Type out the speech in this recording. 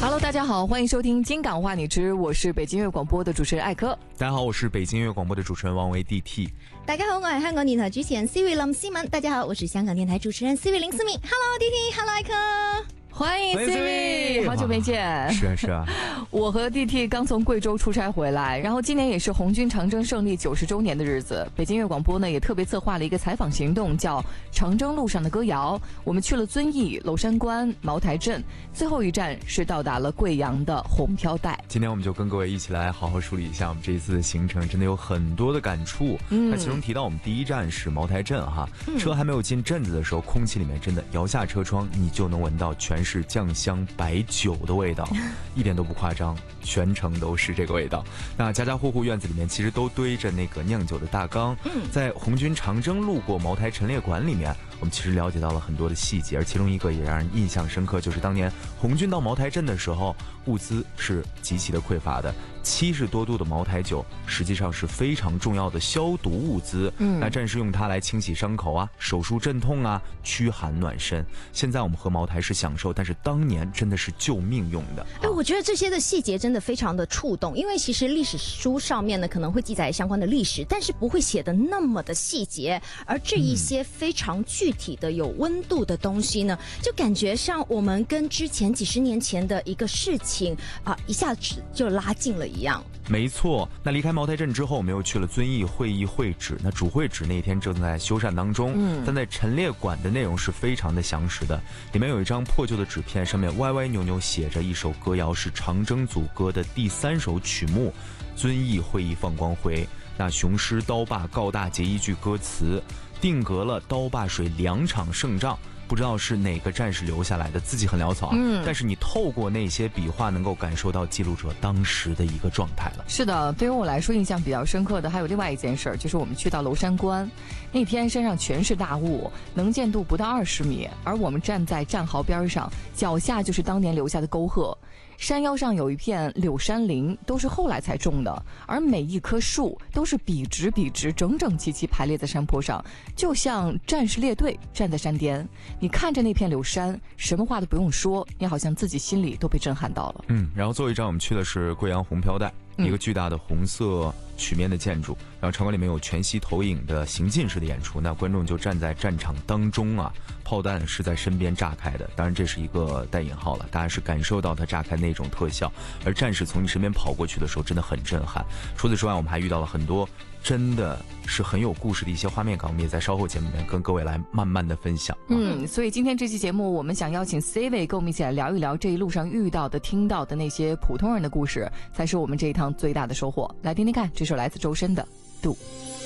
Hello， 大家好，欢迎收听金港话你知，我是北京音乐广播的主持人艾科。 大家好，我是北京音乐广播的主持人王维 DT。 大家好，我係香港電台主持人 Siri 林思敏。大家好，我是香港電台主持人 Siri 林思敏。Hello DT，Hello 艾科。 欢迎 Siri， 好久没见。 是啊是啊， 我和 DT 刚从贵州出差回来，然后今年也是红军长征胜利90周年的日子，北京音乐广播呢也特别策划了一个采访行动，叫长征路上的歌谣。我们去了遵义、娄山关、茅台镇，最后一站是到达了贵阳的红飘带。 今天我们就跟各位一起来好好梳理一下我们这一次的行程，真的有很多的感触。那其中提到我们第一站是茅台镇哈，车还没有进镇子的时候，空气里面真的摇下车窗，你就能闻到全是酱香白酒的味道，一点都不夸张，全程都是这个味道。那家家户户院子里面其实都堆着那个酿酒的大缸。在红军长征路过茅台陈列馆里面，我们其实了解到了很多的细节，而其中一个也让人印象深刻，就是当年红军到茅台镇的时候，物资是极其的匮乏的。70多度的茅台酒实际上是非常重要的消毒物资。那战士用它来清洗伤口啊，手术镇痛啊，驱寒暖身。现在我们喝茅台是享受，但是当年真的是救命用的。 我觉得这些的细节真的非常的触动，因为其实历史书上面呢可能会记载相关的历史，但是不会写的那么的细节，而这一些非常具体的有温度的东西呢，就感觉上我们跟之前几十年前的一个事情一下子就拉近了一样。 没错，那离开茅台镇之后，我们又去了遵义会议会址。那主会址那天正在修缮当中，但在陈列馆的内容是非常的详实的。里面有一张破旧的纸片，上面歪歪扭扭写着一首歌谣，是长征组歌的第3首曲目《遵义会议放光辉》。那雄狮刀霸告大捷一句歌词，定格了刀霸水2场胜仗。不知道是哪个战士留下来的，字迹很潦草啊。但是你透过那些笔画，能够感受到记录者当时的一个状态了。 是的，对于我来说印象比较深刻的还有另外一件事，就是我们去到娄山关，那天山上全是大雾，能见度不到20米，而我们站在战壕边上，脚下就是当年留下的沟壑。山腰上有一片柳杉林，都是后来才种的，而每一棵树都是笔直整整齐齐排列在山坡上，就像战士列队站在山巅。你看着那片柳杉，什么话都不用说，你好像自己心里都被震撼到了。 然后最后一站我们去的是贵阳红飘带，一个巨大的红色曲面的建筑，然后场馆里面有全息投影的行进式的演出，那观众就站在战场当中啊，炮弹是在身边炸开的，当然这是一个带引号了，大家是感受到它炸开那种特效，而战士从你身边跑过去的时候真的很震撼。除此之外，我们还遇到了很多真的是很有故事的一些画面感，我们也在稍后节目里面跟各位来慢慢的分享。 所以今天这期节目我们想邀请 Siri 跟我们一起来聊一聊这一路上遇到的听到的那些普通人的故事，才是我们这一趟最大的收获。来听听看，这首来自周深的《渡》。